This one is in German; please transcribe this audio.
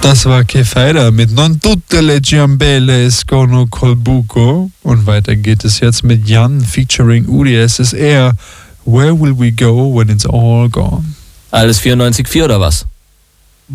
Das war Kefeira mit Non tutte le Giambelle escono col buco. Und weiter geht es jetzt mit Jan featuring UdSSR. Where will we go when it's all gone? Alles 94,4 oder was?